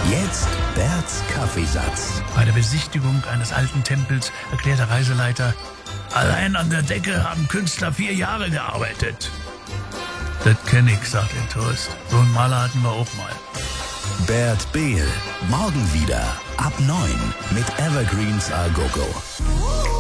Jetzt Berts Kaffeesatz. Bei der Besichtigung eines alten Tempels erklärt der Reiseleiter, allein an der Decke haben Künstler 4 Jahre gearbeitet. Das kenn ich, sagt der Tourist. So einen Maler hatten wir auch mal. Bert Behl. Morgen wieder ab 9 mit Evergreens A Go Go.